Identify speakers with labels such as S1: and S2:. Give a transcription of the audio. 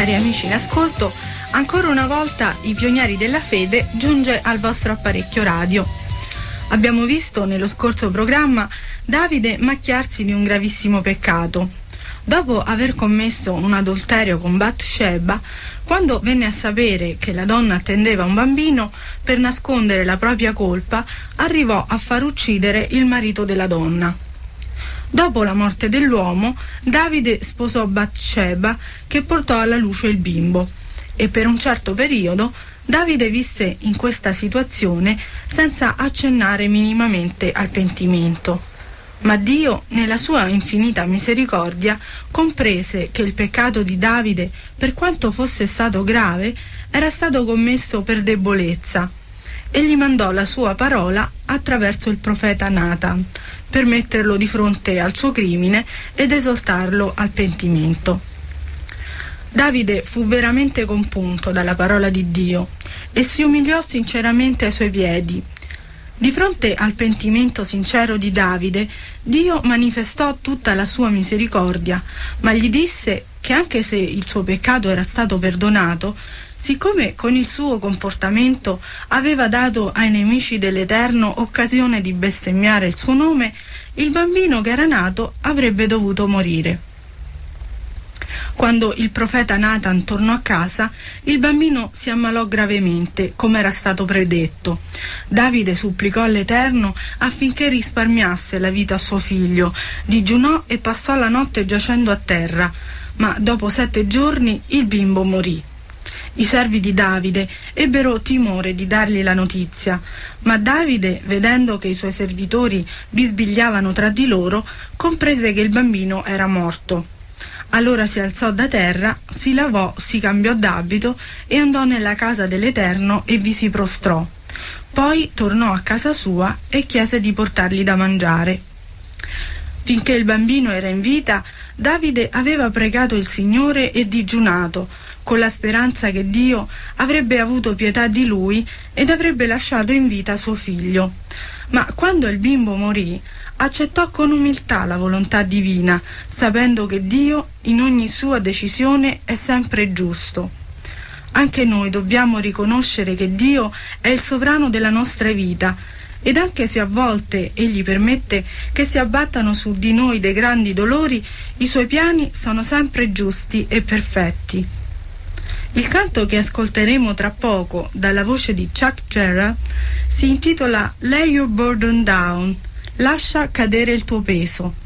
S1: Cari amici in ascolto, ancora una volta i pionieri della fede giunge al vostro apparecchio radio. Abbiamo visto nello scorso programma Davide macchiarsi di un gravissimo peccato. Dopo aver commesso un adulterio con Batsheba, quando venne a sapere che la donna attendeva un bambino, per nascondere la propria colpa, arrivò a far uccidere il marito della donna. Dopo la morte dell'uomo, Davide sposò Batsheba, che portò alla luce il bimbo, e per un certo periodo Davide visse in questa situazione senza accennare minimamente al pentimento. Ma Dio, nella sua infinita misericordia, comprese che il peccato di Davide, per quanto fosse stato grave, era stato commesso per debolezza, e gli mandò la sua parola attraverso il profeta Nathan, per metterlo di fronte al suo crimine ed esortarlo al pentimento. Davide fu veramente compunto dalla parola di Dio e si umiliò sinceramente ai suoi piedi. Di fronte al pentimento sincero di Davide, Dio manifestò tutta la sua misericordia, ma gli disse che anche se il suo peccato era stato perdonato, siccome con il suo comportamento aveva dato ai nemici dell'Eterno occasione di bestemmiare il suo nome, il bambino che era nato avrebbe dovuto morire. Quando il profeta Nathan tornò a casa, il bambino si ammalò gravemente, come era stato predetto. Davide supplicò all'Eterno affinché risparmiasse la vita a suo figlio, digiunò e passò la notte giacendo a terra, ma dopo 7 giorni il bimbo morì. I servi di Davide ebbero timore di dargli la notizia, ma Davide, vedendo che i suoi servitori bisbigliavano tra di loro, comprese che il bambino era morto. Allora si alzò da terra, si lavò, si cambiò d'abito e andò nella casa dell'Eterno e vi si prostrò. Poi tornò a casa sua e chiese di portargli da mangiare. Finché il bambino era in vita, Davide aveva pregato il Signore e digiunato, con la speranza che Dio avrebbe avuto pietà di lui ed avrebbe lasciato in vita suo figlio. Ma quando il bimbo morì, accettò con umiltà la volontà divina, sapendo che Dio in ogni sua decisione è sempre giusto. Anche noi dobbiamo riconoscere che Dio è il sovrano della nostra vita, ed anche se a volte Egli permette che si abbattano su di noi dei grandi dolori, i suoi piani sono sempre giusti e perfetti. Il canto che ascolteremo tra poco dalla voce di Chuck Jarrah si intitola Lay Your Burden Down, lascia cadere il tuo peso.